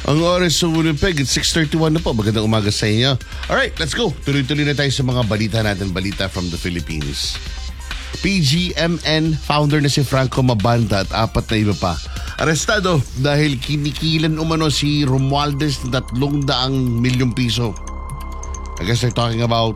Ang oras sa Winnipeg, it's 6:31 na po. Magandang umaga sa inyo. Alright, let's go. Tuloy-tuloy na tayo sa mga balita natin. Balita from the Philippines. PGMN founder na si Franco Mabanta at 4 na iba pa arestado dahil kinikilan umano si Romualdez ng 300 milyong piso. I guess they're talking about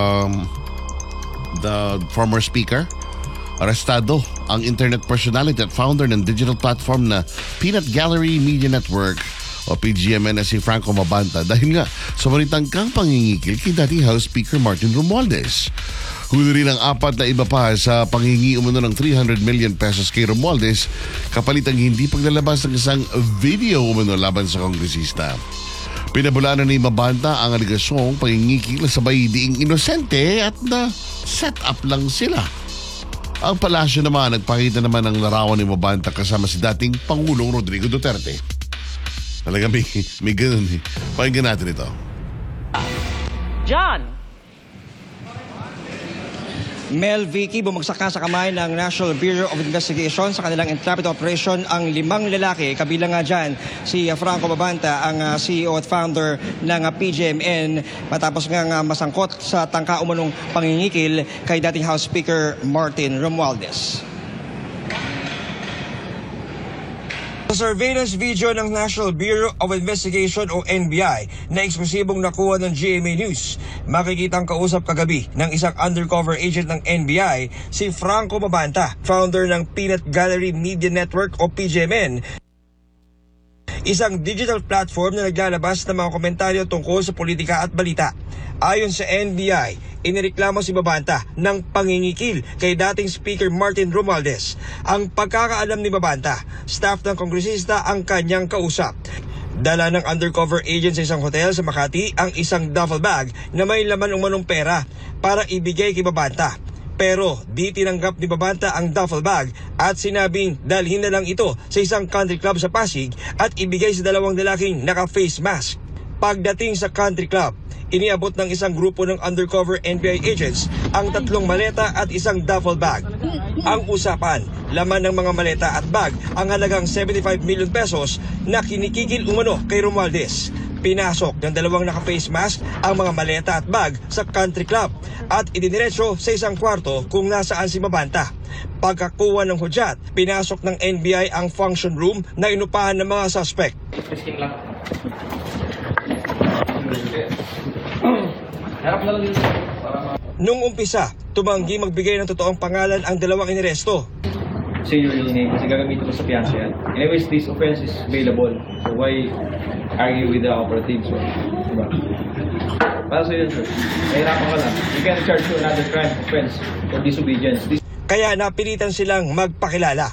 the former speaker. Arestado ang internet personality at founder ng digital platform na Peanut Gallery Media Network o PGMN na si Franco Mabanta dahil nga sa maritangkang pangingikil kay dating House Speaker Martin Romualdez. Huli rin ang 4 na iba pa sa pangingi umano ng 300 million pesos kay Romualdez kapalit ang hindi paglalabas ng isang video umano laban sa kongresista. Pinabulaan ni Mabanta ang aligasyong pangingikil sabay diing inosente at na set up lang sila. Ang palasyo naman nagpakita naman ng larawan ni Mabanta kasama si dating Pangulong Rodrigo Duterte. Talaga may ganun eh. Pakinggan natin ito. John! Mel Vicky, bumagsak na sa kamay ng National Bureau of Investigation sa kanilang entrapment operation ang 5 lalaki. Kabilang nga dyan si Franco Mabanta, ang CEO at founder ng PGMN, matapos nga masangkot sa tangka umanong pangingikil kay dating House Speaker Martin Romualdez. Sa surveillance video ng National Bureau of Investigation o NBI na eksklusibong nakuha ng GMA News, makikitang kausap kagabi ng isang undercover agent ng NBI, si Franco Mabanta, founder ng Peanut Gallery Media Network o PGMN, isang digital platform na naglalabas ng mga komentaryo tungkol sa politika at balita. Ayon sa NBI, inireklamo si Mabanta ng pangingikil kay dating Speaker Martin Romualdez. Ang pagkakaalam ni Mabanta, staff ng kongresista ang kanyang kausap. Dala ng undercover agent sa isang hotel sa Makati ang isang duffel bag na may laman umanong pera para ibigay kay Mabanta. Pero di tinanggap ni Mabanta ang duffel bag at sinabing dalhin na lang ito sa isang country club sa Pasig at ibigay sa 2 lalaking naka-face mask. Pagdating sa country club, iniabot ng isang grupo ng undercover NBI agents ang 3 maleta at isang duffel bag. Ang usapan, laman ng mga maleta at bag ang halagang 75 million pesos na kinikikil umano kay Romualdez. Pinasok ng 2 naka-face mask ang mga maleta at bag sa country club at idiniretso sa isang kwarto kung nasaan si Mabanta. Pagkakuha ng hudyat, pinasok ng NBI ang function room na inupahan ng mga suspect. Nung umpisa, tumanggi magbigay ng totoong pangalan ang 2 iniresto. Say your real name kasi gagamitin mo sa piyansa yan. Anyways, this offense is bailable. So why argue with the operative? So, diba? Para sa yun, sir. Nahirapan ka lang. You can charge you another crime offense for disobedience. Kaya napilitan silang magpakilala.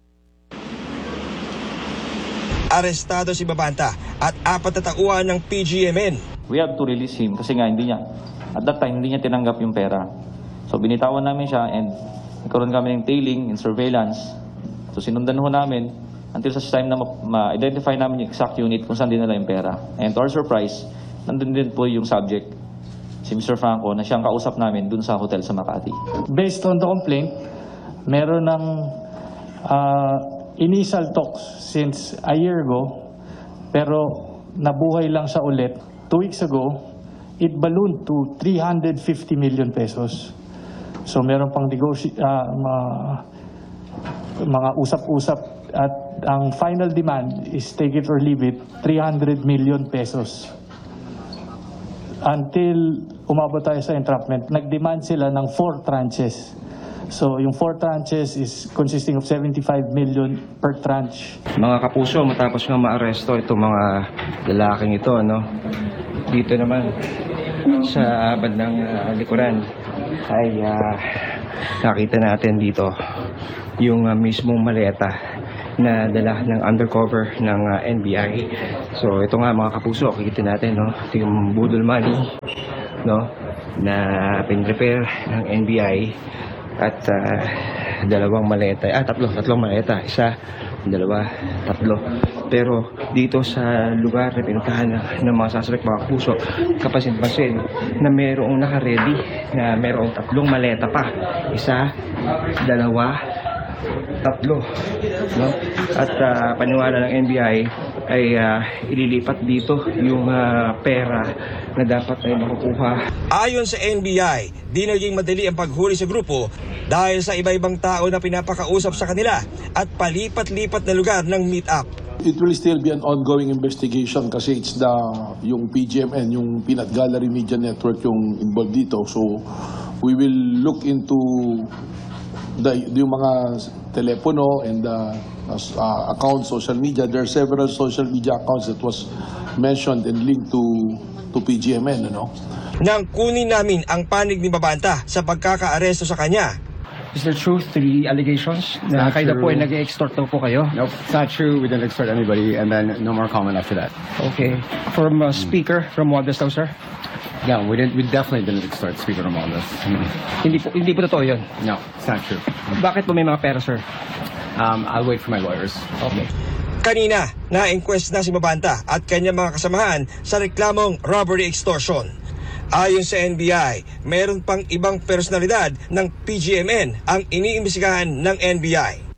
Arestado si Mabanta at 4 na tauhan ng PGMN. We have to release him kasi nga at that time hindi niya tinanggap yung pera. So binitawan namin siya and nagkaroon kami ng tailing and surveillance. So sinundan ho namin until sa time na ma-identify namin yung exact unit kung saan dinala yung pera. And to our surprise, nandun din po yung subject, si Mr. Franco, na siyang kausap namin dun sa hotel sa Makati. Based on the complaint, meron ng initial talks since a year ago, pero nabuhay lang siya ulit. 2 weeks ago, it ballooned to 350 million pesos. So meron pang mga usap-usap at ang final demand is take it or leave it, 300 million pesos. Until umabot tayo sa entrapment, nag-demand sila ng 4 tranches. So yung 4 tranches is consisting of 75 million per tranche. Mga kapuso, matapos nga maaresto itong mga lalaking ito, dito naman sa bandang likuran ay nakita natin dito yung mismong maleta na dala ng undercover ng NBI. So ito nga mga kapuso, kikita natin ito yung budol money na pin-prepare ng NBI at tatlong maleta, 3 maleta, 1, 2, 3. Pero dito sa lugar na pinuntahan ng mga suspect, mga puso, kapasin-pasin na mayroong naka-ready, na mayroong 3 maleta pa. 1, 2, tatlo. No? At paniwala ng NBI ay ililipat dito yung pera na dapat ay makukuha. Ayon sa NBI, di naging madali ang paghuli sa grupo dahil sa iba-ibang tao na pinapakausap sa kanila at palipat-lipat na lugar ng meet-up. It will still be an ongoing investigation kasi it's yung PGMN, yung Peanut Gallery Media Network yung involved dito. So we will look into yung mga telepono and accounts, social media. There are several social media accounts that was mentioned and linked to PGMN. Nang kunin namin ang panig ni Mabanta sa pagkakaaresto sa kanya. Is there truth to the allegations na kayo po ay nag-extort daw po kayo? Nope, it's not true. We didn't extort anybody, and then no more comment after that. Okay. From Speaker Romualdez daw, sir? No, we definitely didn't extort Speaker Romualdez. Hindi po totoo yun? No, it's not true. Bakit po may mga pera, sir? I'll wait for my lawyers. Okay. Kanina, na-inquest na si Mabanta at kanyang mga kasamahan sa reklamong robbery extortion. Ayon sa NBI, meron pang ibang personalidad ng PGMN ang iniimbestigahan ng NBI.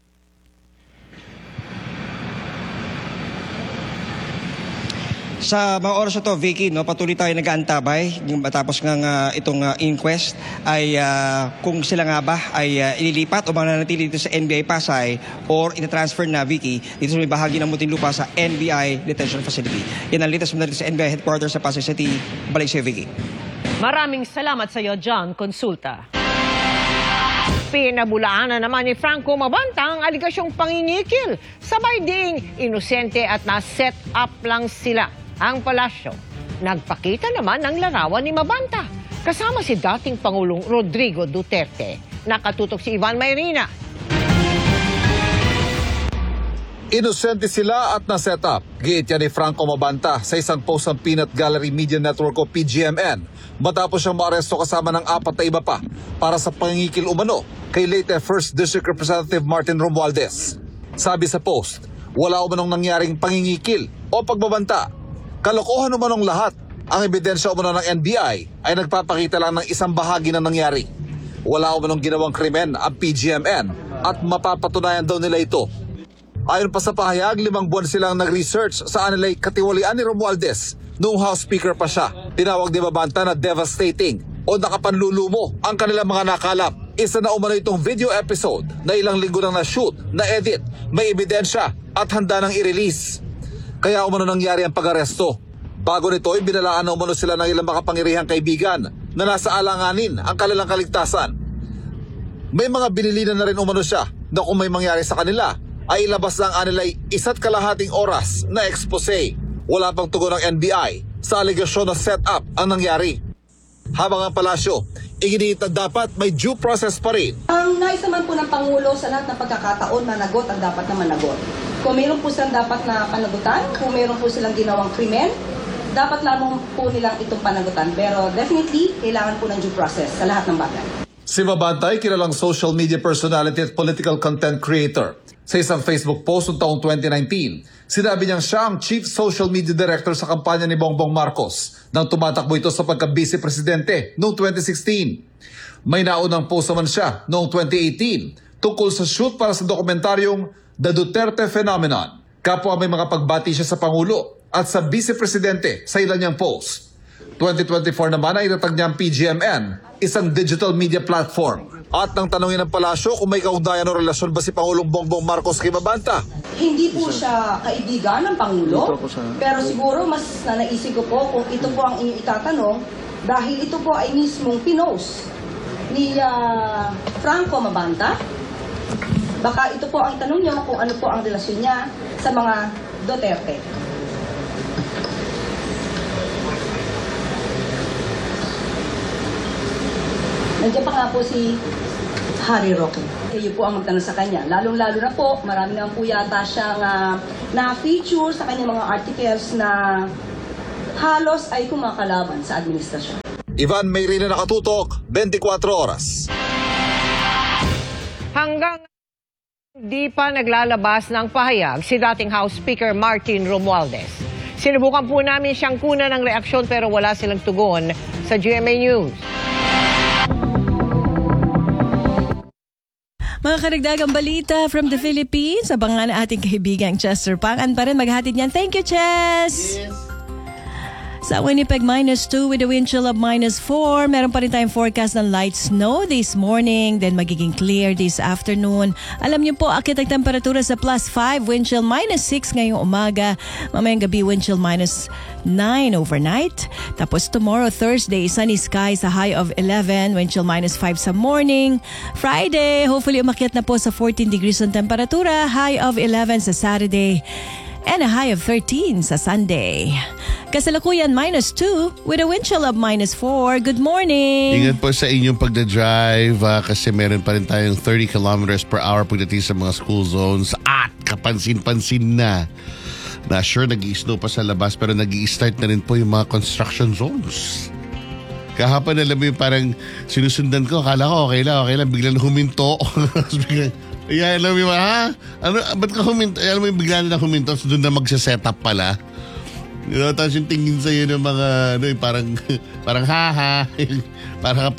Sa mga oras na to, Vicky, patuloy tayo nag-aantabay matapos ng itong inquest ay kung sila nga ba ay ililipat o mananatili dito sa NBI Pasay or ina-transfer na, Vicky, dito sa may bahagi ng Muntinlupa sa NBI Detention Facility. Yan ang latest muna dito sa NBI Headquarters sa Pasay City. Balik sa'yo, Vicky. Maraming salamat sa iyo, John Consulta. Pinabulaan na naman ni Franco Mabanta ang aligasyong pangingikil. Sabay ding inosente at na-set up lang sila ang palasyo. Nagpakita naman ng larawan ni Mabanta kasama si dating Pangulong Rodrigo Duterte. Nakatutok si Ivan Mayrina. Inosente sila at na-set up. Giit yan ni Franco Mabanta sa isang post ng Peanut Gallery Media Network o PGMN matapos siyang maaresto kasama ng 4 na iba pa para sa pangingikil umano kay late 1st District Representative Martin Romualdez. Sabi sa post, wala umanong nangyaring pangingikil o pagbabanta. Kalokohan umanong lahat. Ang ebidensya umano ng NBI ay nagpapakita lang ng isang bahagi na nangyari. Wala umanong ginawang krimen ang PGMN at mapapatunayan daw nila ito. Ayon pa sa pahayag, 5 buwan silang nag-research sa anilay katiwalian ni Romualdez noong House Speaker pa siya. Tinawag ni Mabanta na devastating o nakapanlulumo ang kanilang mga nakalap. Isa na umano itong video episode na ilang linggo nang na-shoot, na-edit, may ebidensya at handa nang i-release. Kaya umano nangyari ang pag-aresto. Bago nito ay binalaan na umano sila ng ilang makapangyarihang kaibigan na nasa alanganin ang kanilang kaligtasan. May mga binilinan na rin umano siya na kung may mangyari sa kanila ay ilabas lang anilay 1.5 oras na expose. Wala pang tugon ng NBI sa aligasyon na set up ang nangyari. Habang ang palasyo, iginiit na dapat may due process pa rin. Ang nais naman po ng Pangulo sa lahat ng pagkakataon, managot ang dapat na managot. Kung mayroon po silang dapat na panagutan, kung mayroon po silang ginawang krimen, dapat lamang po nilang itong panagutan. Pero definitely, kailangan po ng due process sa lahat ng bagay. Si Mabanta ay kilalang social media personality at political content creator. Sa isang Facebook post noong taong 2019, sinabi niyang siya ang Chief Social Media Director sa kampanya ni Bongbong Marcos nang tumatakbo ito sa pagka-vice presidente noong 2016. May naunang post naman siya noong 2018 tungkol sa shoot para sa dokumentaryong The Duterte Phenomenon. Kapwa may mga pagbati siya sa Pangulo at sa vice presidente sa ilan niyang post. 2024 naman ay itatag niya ang PGMN, isang digital media platform. At nang tanongin ng palasyo kung may kaugnayan o relasyon ba si Pangulong Bongbong Marcos kay Mabanta. Hindi po siya kaibigan ng Pangulo, pero siguro mas naisip ko po kung ito po ang inyong itatanong dahil ito po ay mismong pinost ni Franco Mabanta. Baka ito po ang tanong niyo kung ano po ang relasyon niya sa mga Duterte. Nandiyan pa nga po si Harry Roque. Kayo po ang magtanong sa kanya. Lalong-lalo na po, marami naman po yata siyang na-feature sa kanyang mga articles na halos ay kumakalaban sa administrasyon. Ivan Mayrina, nakatutok, 24 oras. Hanggang di pa naglalabas ng pahayag si dating House Speaker Martin Romualdez. Sinubukan po namin siyang kunan ng reaksyon pero wala silang tugon sa GMA News. Mga karagdagang balita from the Philippines. Abangan ang ating kaibigang Chester Pangan pa rin maghatid niyan. Thank you, Chess! Yes. Sa Winnipeg, -2 with a wind chill of -4. Meron pa rin tayong forecast ng light snow this morning, then magiging clear this afternoon. Alam niyo po, akit ang temperatura sa +5, wind chill -6 ngayong umaga. Mamayang gabi, wind chill -9 overnight. Tapos tomorrow, Thursday, sunny skies, a high of 11, wind chill -5 sa morning. Friday, hopefully umakyat na po sa 14 degrees ang temperatura, high of 11 sa Saturday. And a high of 13 sa Sunday. Kasalukuyan, -2 with a wind chill of -4. Good morning! Ingat po sa inyong pagdadrive kasi meron pa rin tayong 30 kilometers per hour pagdating sa mga school zones at kapansin-pansin na sure nag-i-snow pa sa labas pero nag-i-start na rin po yung mga construction zones. Kahapon alam mo yung parang sinusundan ko, akala ko okay lang, biglang huminto. Yeah, alam mo ba, ba't ka huminto? Alam mo yung bigla na huminto, so doon na magsa-setup pala. Tapos yung tingin sa'yo ng mga, parang haha, parang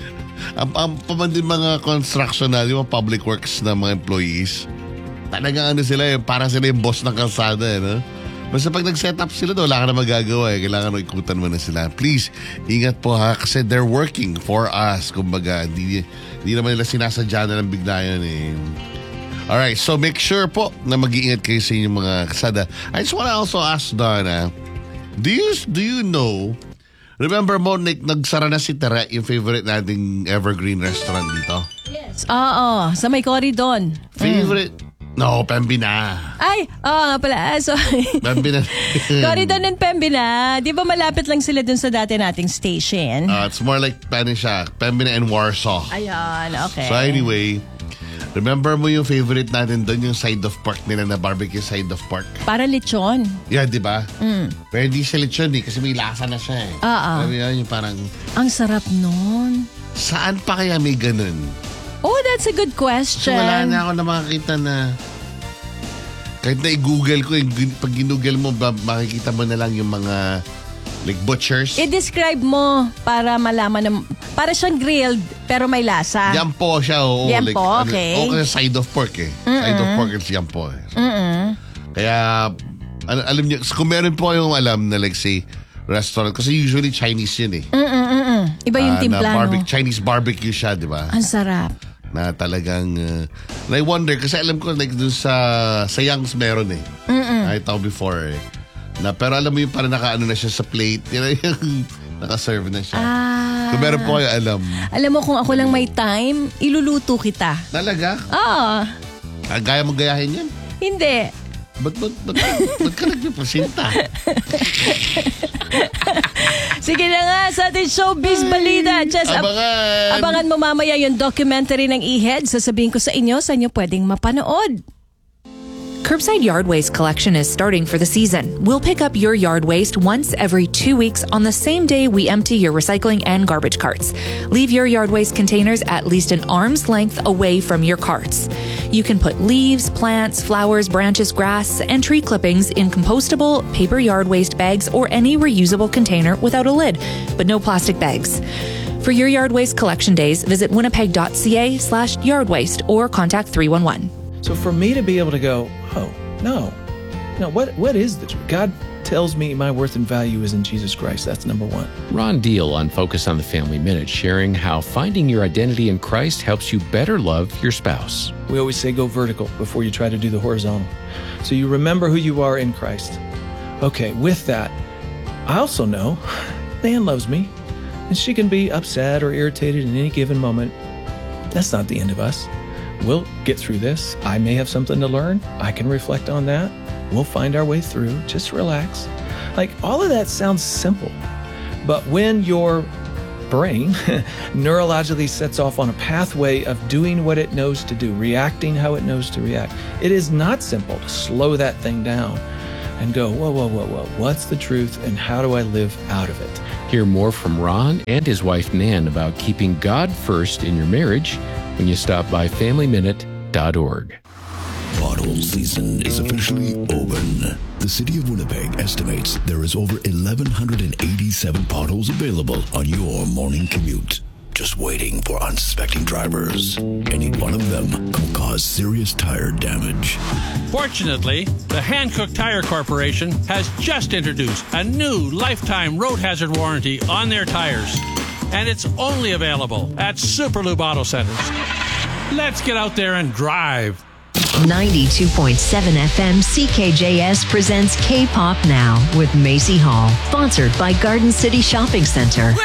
ang pamandin mga constructional, yung public works na mga employees. Talagang sila, para sila yung boss ng kalsada, Basta pag nag-setup sila wala ka na magagawa. Kailangan ikutan mo na sila. Please, ingat po kasi they're working for us. Kumbaga, hindi naman nila sinasadya na ng bigla yan Alright, so make sure po na mag-iingat kayo sa inyong mga kasada. I just want to also ask Donna, do you know, remember mo, nagsara na si Tere, yung favorite nating evergreen restaurant dito? Yes. Oo, sa may Coridon. Favorite? No, Pembina. Ay, pala. Sorry. Pembina. Coridon and Pembina. Di ba malapit lang sila dun sa dati nating station? It's more like siya, Pembina and Warsaw. Ayan, okay. So anyway, remember mo yung favorite natin doon, yung side of pork nila na barbecue side of pork? Para lechon. Yeah, di ba? Pero hindi siya lechon kasi may lasa na siya Alam mo yun, yung parang... Ang sarap nun. Saan pa kaya may ganun? Oh, that's a good question. So wala na ako na makakita na... Kahit na i-google ko, pag ginugel mo, makikita mo na lang yung mga like butchers. I-describe mo para malaman na... Para siyang grilled, pero may lasa. Yampo siya, oo. Yampo, okay. O side of pork Side of pork is yampo Kaya, alam niyo, kung meron po yung alam na like say, restaurant, kasi usually Chinese yun Iba yung timpla, Chinese barbecue siya, di ba? Ang sarap. Na talagang, I wonder, kasi alam ko, like dun sa Young's meron I thought before pero alam mo yung parang nakaano na siya sa plate, yung naka-serve na siya. Kung meron po kayo alam. Alam mo, kung ako lang may time, iluluto kita. Talaga? Oo. Gaya mo gayahin yan? Hindi. Ba't ka nagpipasinta? Sige na nga sa ating showbiz balita. Just abangan mo mamaya yung documentary ng E-Head. Sasabihin ko sa inyo, saan nyo pwedeng mapanood. Curbside Yard Waste collection is starting for the season. We'll pick up your yard waste once every 2 weeks on the same day we empty your recycling and garbage carts. Leave your yard waste containers at least an arm's length away from your carts. You can put leaves, plants, flowers, branches, grass, and tree clippings in compostable paper yard waste bags or any reusable container without a lid, but no plastic bags. For your yard waste collection days, visit winnipeg.ca/yardwaste or contact 311. So for me to be able to go, oh, no, what is the truth? God tells me my worth and value is in Jesus Christ. That's number one. Ron Deal on Focus on the Family Minute, sharing how finding your identity in Christ helps you better love your spouse. We always say go vertical before you try to do the horizontal. So you remember who you are in Christ. Okay, with that, I also know Nan loves me, and she can be upset or irritated in any given moment. That's not the end of us. We'll get through this. I may have something to learn. I can reflect on that. We'll find our way through. Just relax. Like, all of that sounds simple. But when your brain neurologically sets off on a pathway of doing what it knows to do, reacting how it knows to react, it is not simple to slow that thing down and go, whoa, what's the truth and how do I live out of it? Hear more from Ron and his wife Nan about keeping God first in your marriage when you stop by FamilyMinute.org. Pothole season is officially open. The City of Winnipeg estimates there is over 1,187 potholes available on your morning commute. just waiting for unsuspecting drivers. Any one of them could cause serious tire damage. Fortunately, the Hankook Tire Corporation has just introduced a new lifetime road hazard warranty on their tires. And it's only available at Superlube Auto Centers. Let's get out there and drive. 92.7 FM CKJS presents K-Pop Now with Macy Hall. Sponsored by Garden City Shopping Center.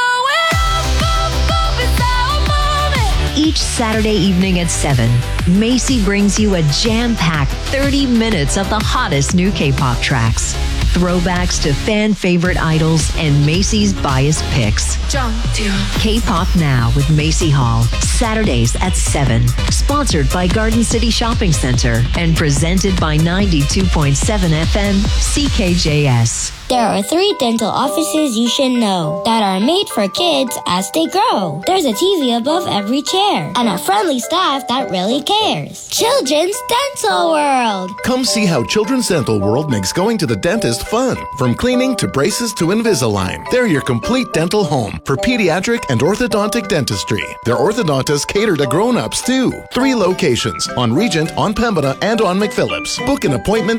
Each Saturday evening at 7, Macy brings you a jam-packed 30 minutes of the hottest new K-pop tracks, throwbacks to fan-favorite idols, and Macy's biased picks. K-Pop Now with Macy Hall, Saturdays at 7. Sponsored by Garden City Shopping Center and presented by 92.7 FM CKJS. There are 3 dental offices you should know that are made for kids as they grow. There's a TV above every chair and a friendly staff that really cares. Children's Dental World. Come see how Children's Dental World makes going to the dentist fun. From cleaning to braces to Invisalign, they're your complete dental home for pediatric and orthodontic dentistry. Their orthodontists cater to grown-ups too. 3 locations on Regent, on Pembina, and on McPhillips. Book an appointment